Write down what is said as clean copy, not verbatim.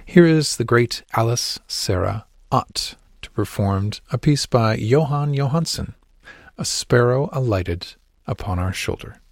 Here is the great Alice Sarah Ott to perform a piece by Johann Johansson, A Sparrow Alighted Upon Our Shoulder.